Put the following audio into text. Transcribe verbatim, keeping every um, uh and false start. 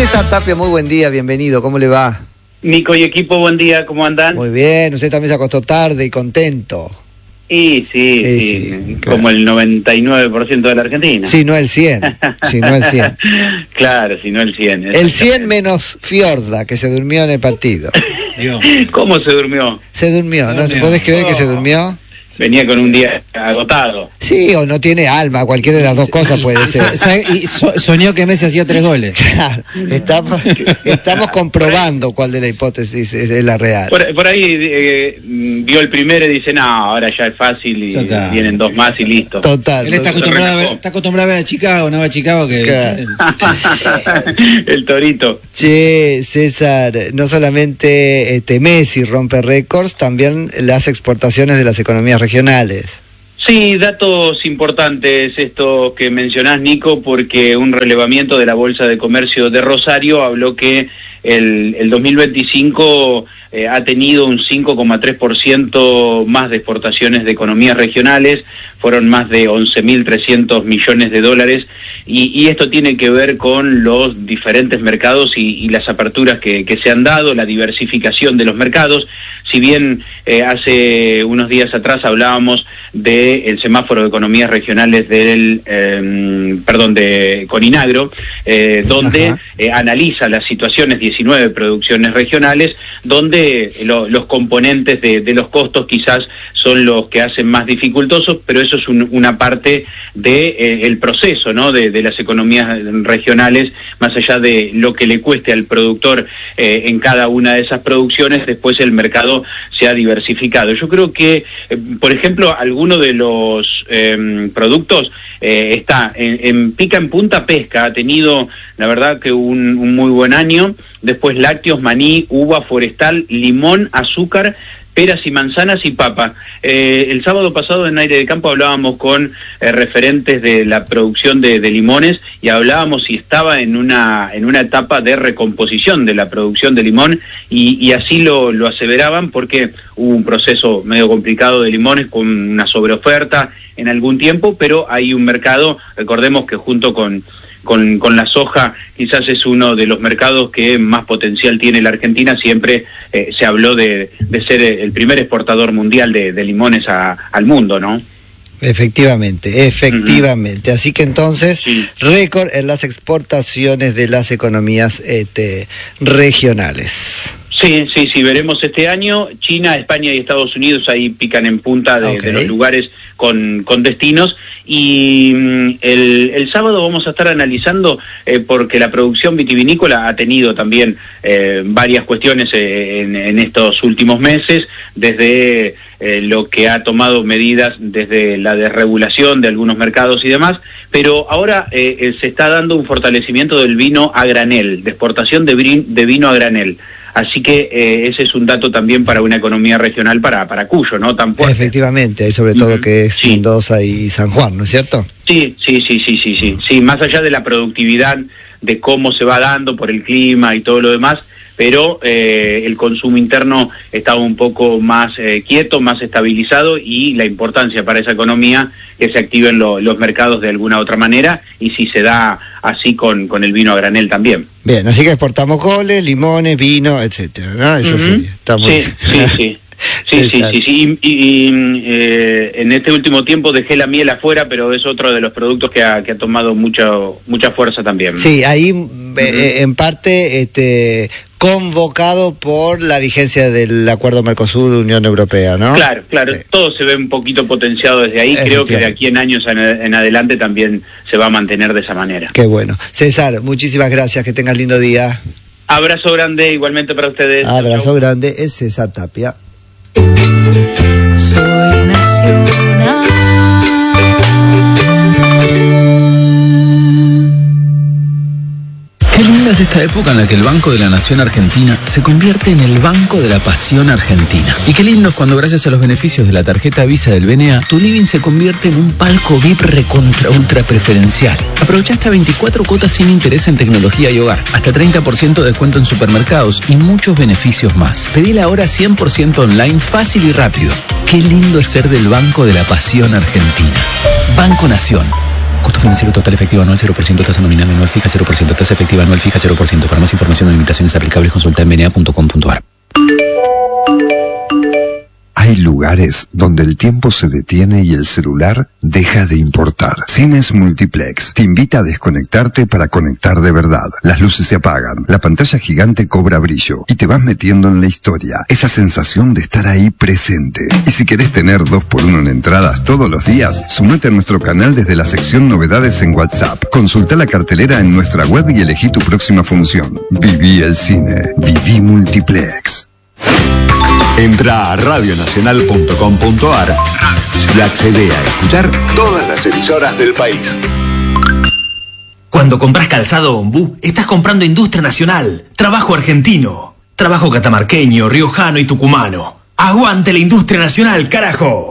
César Tapia, muy buen día, bienvenido, ¿cómo le va? Nico y equipo, buen día, ¿cómo andan? Muy bien, usted también se acostó tarde y contento. Y sí, sí, sí, sí como claro. El noventa y nueve por ciento de la Argentina. Sí, no el cien, sí, no el cien. Claro, si no el cien. El cien menos Fiorda, que se durmió en el partido. ¿Cómo se durmió? Se durmió, ¿no? durmió. ¿Podés creer oh. que se durmió? Venía con un día agotado. Sí, o no tiene alma, cualquiera de las dos cosas puede ser. Y so, soñó que Messi hacía tres goles. Claro, estamos, estamos comprobando cuál de la hipótesis es, es la real. Por, por ahí eh, vio el primero y dice, no, ahora ya es fácil y vienen dos más y listo. Total. Él está acostumbrado, a ver, está acostumbrado a ver a Chicago, no va a Chicago que... Claro. El torito. Che, César, no solamente este, Messi rompe récords, también las exportaciones de las economías regionales. Sí, datos importantes estos que mencionás, Nico, porque un relevamiento de la Bolsa de Comercio de Rosario habló que el, el dos mil veinticinco eh, ha tenido un cinco coma tres por ciento más de exportaciones de economías regionales, fueron más de once mil trescientos millones de dólares, y, y esto tiene que ver con los diferentes mercados y, y las aperturas que, que se han dado, la diversificación de los mercados. Si bien eh, hace unos días atrás hablábamos del semáforo de economías regionales del, eh, perdón, de Coninagro, eh, donde eh, analiza las situaciones, diecinueve producciones regionales, donde lo, los componentes de, de los costos quizás son los que hacen más dificultosos, pero eso es un, una parte de eh, el proceso, ¿no? De, de las economías regionales, más allá de lo que le cueste al productor eh, en cada una de esas producciones, después el mercado se ha diversificado. Yo creo que, eh, por ejemplo, alguno de los eh, productos eh, está en, en pica en punta pesca, ha tenido, la verdad, que un, un muy buen año. Después lácteos, maní, uva, forestal, limón, azúcar, peras y manzanas y papa. Eh, el sábado pasado en Aire de Campo hablábamos con eh, referentes de la producción de, de limones y hablábamos si estaba en una en una etapa de recomposición de la producción de limón y, y así lo, lo aseveraban, porque hubo un proceso medio complicado de limones con una sobreoferta en algún tiempo, pero hay un mercado, recordemos que junto con Con, con la soja quizás es uno de los mercados que más potencial tiene la Argentina. Siempre eh, se habló de, de ser el primer exportador mundial de, de limones a, al mundo, ¿no? Efectivamente, efectivamente. Uh-huh. Así que entonces, sí. récord en las exportaciones de las economías este, regionales. Sí, sí, sí, veremos este año. China, España y Estados Unidos ahí pican en punta de, okay. de los lugares con, con destinos. Y mm, el, el sábado vamos a estar analizando, eh, porque la producción vitivinícola ha tenido también eh, varias cuestiones eh, en, en estos últimos meses, desde eh, lo que ha tomado medidas, desde la desregulación de algunos mercados y demás, pero ahora eh, eh, se está dando un fortalecimiento del vino a granel, de exportación de, vin, de vino a granel. Así que eh, ese es un dato también para una economía regional para, para Cuyo, ¿no? Tan fuerte. Efectivamente, y sobre todo uh-huh. que es sí. Mendoza y San Juan, ¿no es cierto? Sí, sí, sí, sí, sí, sí. Sí, más allá de la productividad, de cómo se va dando por el clima y todo lo demás, pero eh, el consumo interno estaba un poco más eh, quieto, más estabilizado, y la importancia para esa economía que se activen lo, los mercados de alguna otra manera, y si se da así con, con el vino a granel también. Bien, así que exportamos goles, limones, vino, etcétera, ¿no? Eso uh-huh. sería. Está muy sí, sí, sí. Sí, sí, sí, sí, y, y, y eh, en este último tiempo dejé la miel afuera, pero es otro de los productos que ha, que ha tomado mucho, mucha fuerza también. Sí, ahí uh-huh. eh, en parte este, convocado por la vigencia del acuerdo Mercosur-Unión Europea, ¿no? Claro, claro, sí. Todo se ve un poquito potenciado desde ahí, creo que de aquí en años en, en adelante también se va a mantener de esa manera. Qué bueno. César, muchísimas gracias, que tengas lindo día. Abrazo grande, igualmente para ustedes. Abrazo chau, chau. grande, es César Tapia. Soy nacional. Qué linda es esta época en la que el Banco de la Nación Argentina se convierte en el Banco de la Pasión Argentina. Y qué lindo es cuando, gracias a los beneficios de la tarjeta Visa del B N A, tu living se convierte en un palco V I P recontra ultra preferencial. Aprovecha hasta veinticuatro cuotas sin interés en tecnología y hogar, hasta treinta por ciento de descuento en supermercados y muchos beneficios más. Pedila ahora cien por ciento online, fácil y rápido. Qué lindo es ser del Banco de la Pasión Argentina. Banco Nación. Costo financiero total efectivo anual cero por ciento, tasa nominal anual fija cero por ciento, tasa efectiva anual fija cero por ciento. Para más información o limitaciones aplicables consulta en b n a punto com punto a r. Hay lugares donde el tiempo se detiene y el celular deja de importar. Cines Multiplex te invita a desconectarte para conectar de verdad. Las luces se apagan, la pantalla gigante cobra brillo y te vas metiendo en la historia. Esa sensación de estar ahí presente. Y si querés tener dos por uno en entradas todos los días, sumate a nuestro canal desde la sección novedades en WhatsApp. Consulta la cartelera en nuestra web y elegí tu próxima función. Viví el cine. Viví Multiplex. Entra a radio nacional punto com punto a r y accede a escuchar todas las emisoras del país. Cuando compras calzado Ombú, estás comprando industria nacional, trabajo argentino, trabajo catamarqueño, riojano y tucumano. ¡Aguante la industria nacional, carajo!